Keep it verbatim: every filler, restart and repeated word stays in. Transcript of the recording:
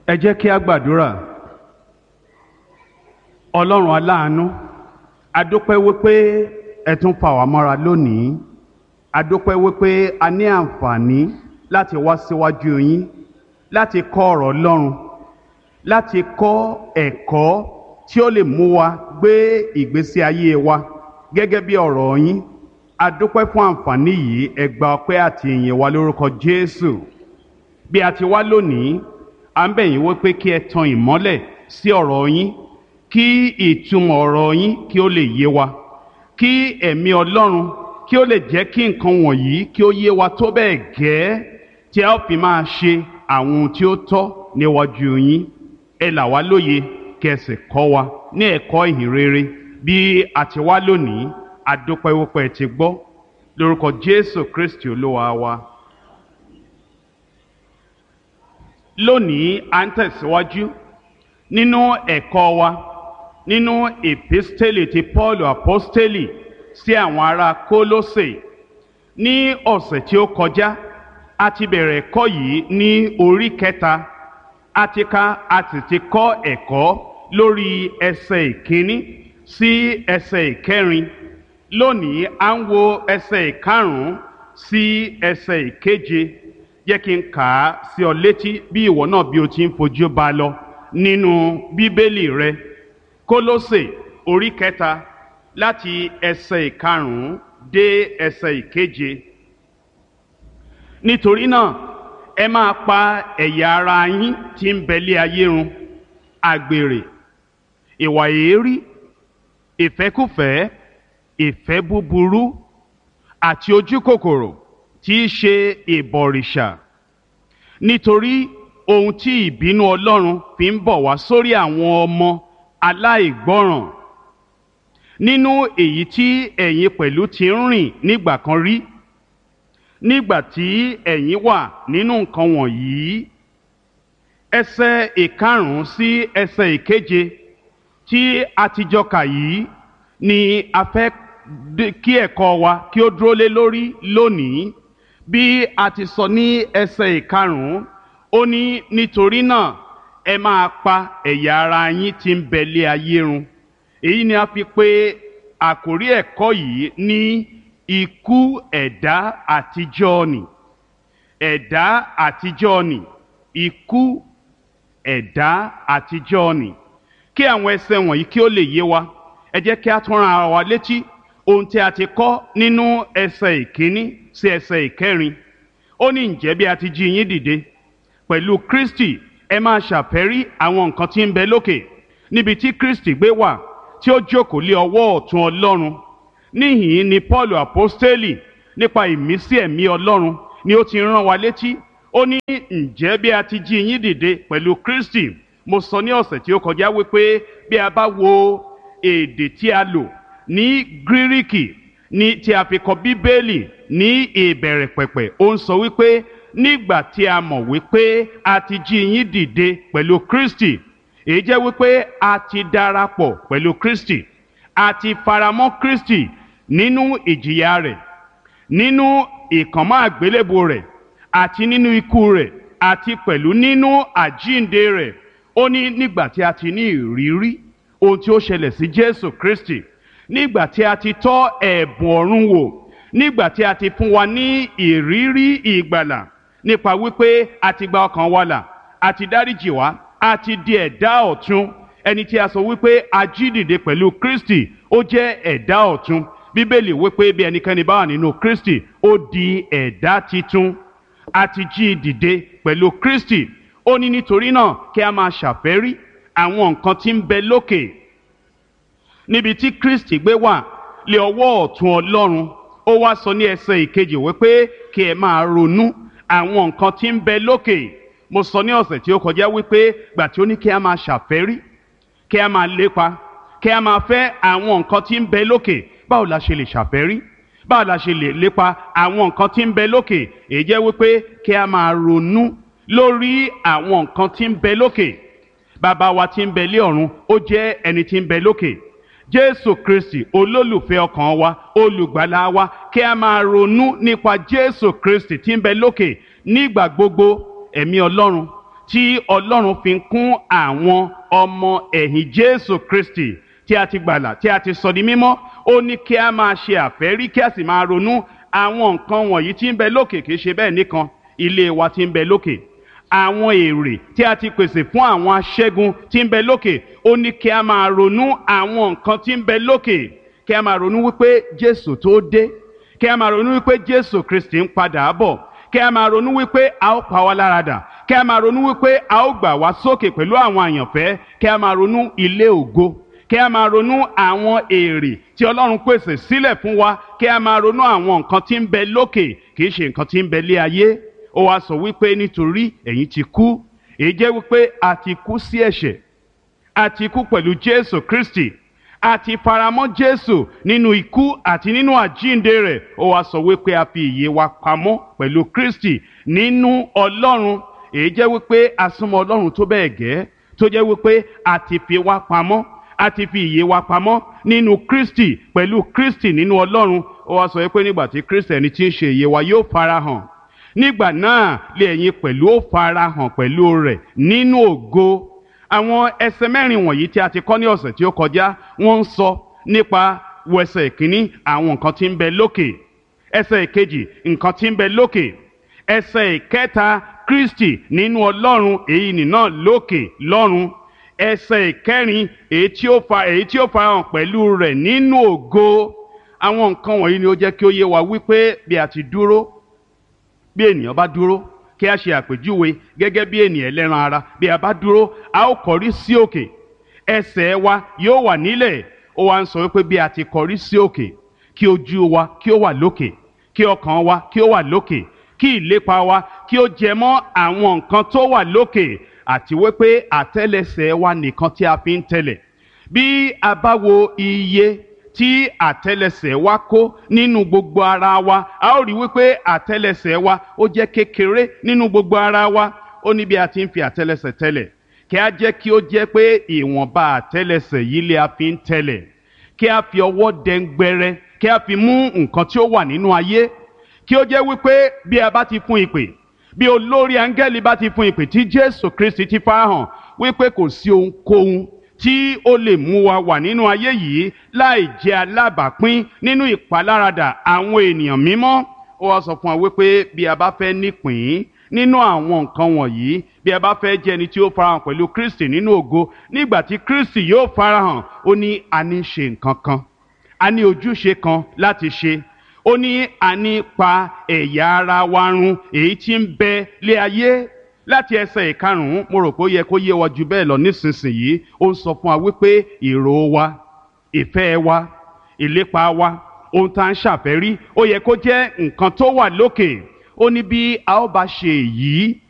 Ẹ jẹ́ kí a gbàdúrà. Ọlọ́run aláàánú, a dúpẹ́ wípé ẹ tún fà wá mọ́ra lónìí. A dúpẹ́ wípé a ní àǹfààní láti wá síwájú yín, láti kọ́ ọ̀rọ̀ Ọlọ́run, láti kọ́ ẹ̀kọ́ tí ó lè mú wa gbé ìgbésí ayé wa gẹ́gẹ́ bí ọ̀rọ̀ yín. A dúpẹ́ fún àǹfààní yìí, ẹ gba ọpẹ́ àti ìyìn wa lórúkọ Jésù. Bí a ti wá lónìí, à ń bẹ̀ yín wípé kí ẹ tan ìmọ́lẹ̀ sí ọ̀rọ̀ yín, kí ìtumọ̀ ọ̀rọ̀ yín kí ó lè yé wa, kí ẹ̀mí Ọlọ́run kí ó lè jẹ́ kí nǹkan wọ̀nyí kí ó yé wa tó bẹ́ẹ̀ gẹ́ tí a ó fi máa ṣe àwọn ohun tí ó tọ́ níwájú yín. Ẹ là wá lóye kí ẹ sì kọ́ wa ní ẹ̀kọ́ ìhìn rere. Bí a ti wá lónìí, a dúpẹ́ wípé ẹ ti gbọ́ lórúkọ Jésù Kristi Olúwa wa. Lónìí à ń tẹ̀síwájú nínú ẹ̀kọ́ wa nínú èpísítélì ti Pọ́ọ̀lù àpọ́stélì sí àwọn ará Kólósè. Ní ọ̀sẹ̀ tí ó kọjá a ti bẹ̀rẹ̀ ẹ̀kọ́ yìí ní orí kẹta. A ti ka a sì ti kọ́ ẹ̀kọ́ lórí ẹsẹ̀ ìkíní sí ẹsẹ̀ ìkẹrin. Lónìí à ń wo ẹsẹ̀ ìkarùn-ún sí ẹsẹ̀ ìkeje. Jẹ́ kí n kà á sí ọ létí bí ìwọ náà bí o ti ń fojú bá lọ nínú Bíbélì rẹ. Kólósè orí kẹta láti ẹsẹ̀ ìkarùn-ún dé ẹsẹ̀ ìkeje. Nítorí náà ẹ máa pa ẹ̀yà ara yín tí ń bẹ lé ayé run: àgbèrè, ìwà èérí, ìfẹ́kúfẹ̀ẹ́, ìfẹ́ búburú àti ojúkòkòrò tí í ṣe ìbọ̀rìṣà. Nítorí ohun tí ìbínú Ọlọ́run fi ń bọ̀ wá sórí àwọn ọmọ aláìgbọ́ràn, nínú èyí tí ẹ̀yin pẹ̀lú ti ń rìn nígbà kan rí, nígbà tí ẹ̀yin wà nínú nǹkan wọ̀nyí. Ẹsẹ̀ ìkarùn-ún sí ẹsẹ̀ ìkeje tí a ti jọ kà yìí ni a fẹ́ kí ẹ̀kọ́ wa kí ó dúró lé lórí lónìí. Bí a ti sọ ní ẹsẹ̀ ìkarùn-ún, ó ní nítorí náà ẹ máa pa ẹ̀yà ara yín tí ń bẹ lé ayé run. Èyí ni a fi pè àkórí ẹ̀kọ́ yìí ní ikú ẹ̀dá àtijọ́ nì. Ẹ̀dá àtijọ́ nì. Ikú ẹ̀dá àtijọ́ nì. Kí àwọn ẹsẹ̀ wọ̀nyí kí ó lè yé wa, ẹ jẹ́ kí a tún rán ara wa létí ohun tí a ti kọ́ nínú ẹsẹ̀ ìkíní sí ẹsẹ̀ ìkẹrin. Ó ní ǹjẹ́ bí a ti jí yín dìde pẹ̀lú Kristi, ẹ máa ṣàfẹ́rí àwọn nǹkan tí ń bẹ lókè, níbi tí Kristi gbé wà, tí ó jókòó lé ọwọ́ ọ̀tún Ọlọ́run. Níhìn-ín ni Pọ́ọ̀lù àpọ́stélì nípa ìmísí ẹ̀mí Ọlọ́run ni ó ti rán wa létí. Ó ní ǹjẹ́ bí a ti jí yín dìde pẹ̀lú Kristi. Mo sọ ní ọ̀sẹ̀ tí ó kọjá wípé bí a bá wo èdè tí a lò ní Gíríkì ní tí a fi kọ Bíbélì ní ìbẹ̀rẹ̀ pẹ̀pẹ̀, ó ń sọ wípé nígbà tí a mọ̀ wípé a ti jí yín dìde pẹ̀lú Kristi, èyí jẹ́ wípé a ti darapọ̀ pẹ̀lú Kristi, a ti faramọ́ Kristi nínú ìjìyà rẹ̀, nínú ìkànmọ́ àgbélébùú rẹ̀, àti nínú ikú rẹ̀, àti pẹ̀lú nínú àjíǹde rẹ̀. Ó ní nígbà tí a ti ní ìrírí ohun tí ó ṣẹlẹ̀ sí Jésù Kristi, nígbà tí a ti tọ́ ẹ̀bùn ọ̀run wò, nígbà tí a ti fún wa ní ìrírí ìgbàlà nípa wípé a ti gba ọkàn wa là, a ti dáríjì wá, a ti di ẹ̀dá ọ̀tun. Ẹni tí a sọ wípé a jí dìde pẹ̀lú Kristi, ó jẹ́ ẹ̀dá ọ̀tun. Bíbélì wípé bí ẹnikẹ́ni bá wà nínú Kristi, ó di ẹ̀dá titun. A ti jí dìde pẹ̀lú Kristi. Ó ní nítorí náà kí a máa ṣàfẹ́rí àwọn nǹkan tí ń bẹ lókè, níbi tí Kristi gbé wà lé ọwọ́ ọ̀tún Ọlọ́run. Ó wá sọ ní ẹsẹ̀ ìkejì wípé kí ẹ máa ronú àwọn nǹkan tí ń bẹ lókè. Mo sọ ní ọ̀sẹ̀ tí ó kọjá wípé gbà tí ó ní kí a máa ṣàfẹ́rí, kí a máa lépa, kí a máa fẹ́ àwọn nǹkan tí ń bẹ lókè. Báwo la ṣe lè ṣàfẹ́rí? Báwo la ṣe lè lépa àwọn nǹkan tí ń bẹ lókè? Èyí jẹ́ wípé kí a máa ronú lórí àwọn nǹkan tí ń bẹ lókè. Bàbá wa tí ń bẹ lé ọ̀run, ó jẹ́ ẹni tí ń bẹ lókè. Jésù Kristi olólùfẹ́ ọkàn wa, olùgbàlà wa, kí a máa ronú nípa Jésù Kristi tí ń bẹ lókè nígbà gbogbo. Ẹ̀mí Ọlọ́run tí Ọlọ́run fi ń kún àwọn ọmọ ẹ̀yìn Jésù Kristi tí a ti gbàlà tí a ti sọ di mímọ́. Ó ní kí a máa ṣe àfẹ́rí kí a sì máa ronú àwọn nǹkan wọ̀nyí tí ń bẹ lókè. Kì í ṣe bẹ́ẹ̀ nìkan, ilé wa tí ń bẹ lókè, àwọn èrè tí a ti pèsè fún àwọn aṣẹ́gun tí ń bẹ lókè. Ó ní kí a máa ronú àwọn nǹkan tí ń bẹ lókè, kí a máa ronú wípé Jésù tó dé, kí a máa ronú wípé Jésù Kristi ń padà bọ̀, kí a máa ronú wípé a ó pa wá lára dà, kí a máa ronú wípé a ó gbà wá sókè pẹ̀lú àwọn àyànfẹ́, kí a máa ronú ilé ògo, kí a máa ronú àwọn èrè tí Ọlọ́run pèsè sílẹ̀ fún wa, kí a máa ronú àwọn nǹkan tí ń bẹ lókè, kì í ṣe nǹkan tí ń bẹ lé ayé. Ó wá sọ wípé nítorí ẹ̀yin ti kú, èyí jẹ́ wípé a ti kú sí ẹ̀ṣẹ̀, a ti kú pẹ̀lú Jésù Kristi, a ti faramọ́ Jésù nínú ikú àti nínú àjíǹde rẹ̀. Ó wá sọ wípé a fi ìyè wa pamọ́ pẹ̀lú Kristi nínú Ọlọ́run, èyí jẹ́ wípé a súnmọ́ Ọlọ́run tó bẹ́ẹ̀ gẹ́ tó jẹ́ wípé a ti fi wa pamọ́, a ti fi ìyè wa pamọ́ nínú Kristi pẹ̀lú Kristi nínú Ọlọ́run. Ó wá sọ wípé nígbà tí Kristi ẹni tí ń ṣe ìyè wa yóò farahàn, nígbà náà lé ẹ̀yin pẹ̀lú ó farahàn pẹ̀lú rẹ̀ nínú ògo. Àwọn ẹsẹ̀ mẹ́rin wọ̀nyí tí a ti kọ́ ní ọ̀sẹ̀ tí ó kọjá, wọ́n ń sọ nípa ẹsẹ̀ ìkíní àwọn nǹkan tí ń bẹ lókè, ẹsẹ̀ ìkejì nǹkan tí ń bẹ lókè, ẹsẹ̀ ìkẹta Kristi nínú Ọlọ́run, èyí nìna lókè lọ́run, ẹsẹ̀ ìkẹrin èyí tí ó fa èyí tí ó farahàn pẹ̀lú rẹ̀ nínú ògo. Àwọn nǹkan wọ̀nyí ni ó jẹ́ kí ó yé wa wípé bí a ti dúró, bí ènìyàn bá dúró, kí a ṣe àpèjúwe gẹ́gẹ́ bí ènìyàn ẹlẹ́ran ara, bí a bá dúró a ó kọrí sí òkè, ẹsẹ̀ wa yóò wà nílẹ̀. Ó wá ń sọ wípé bí a ti kọrí sí òkè, kí ojú wa kí ó wà lókè, kí ọkàn wa kí ó wà lókè, kí ìlépa wa kí ó jẹ mọ́ àwọn nǹkan tó wà lókè, àti wípé àtẹ́lẹsẹ̀ wa nìkan tí a fi ń tẹ̀lẹ̀. Bí a bá wo iye tí àtẹ́lẹsẹ̀ wa kó nínú gbogbo ara wa, a ó rí wípé àtẹ́lẹsẹ̀ wa ó jẹ́ kékeré nínú gbogbo ara wa. Ó ní bí a ti ń fi àtẹ́lẹsẹ̀ tẹ̀lẹ̀, kí a jẹ́ kí ó jẹ́ pé ìwọ̀nba àtẹ́lẹsẹ̀ yìí lé a fi ń tẹ̀lẹ̀, kí a fi ọwọ́ dẹ́ngbẹ́rẹ́, kí a fi mú nǹkan tí ó wà nínú ayé, kí ó jẹ́ wípé bí a bá ti fún ìpè, bí olórí áńgẹ́lì bá ti fún ìpè tí Jésù Kristi ti farahàn, wípé kò sí ohunkóhun tí ó lè mú wa wà nínú ayé yìí láì jẹ́ alábàápín nínú ìpaláradà àwọn ènìyàn mímọ́. Ó wá sọ fún wa wípé bí a bá fẹ́ nípìn nínú àwọn nǹkan wọ̀nyí, bí a bá fẹ́ jẹ́ ẹni tí ó farahàn pẹ̀lú Kristi nínú ògo, nígbà tí Kristi yóò farahàn, ó ní a ní ṣe nǹkan kan, a ní ojúṣe kan láti ṣe. Ó ní a ní pa ẹ̀yà ara wa run èyí tí ń bẹ lé ayé. Láti ẹsẹ̀ ìkarùn-ún, mo rò pé ó yẹ kó yé wa jù bẹ́ẹ̀ lọ nísinsìnyí. Ó ń sọ fún wa wípé èrò wa, ìfẹ́ wa, ìlépa wa, ohun tá à ń ṣàfẹ́rí, ó yẹ kó jẹ́ nǹkan tó wà lókè. Ó ní bí a ó bá ṣe èyí,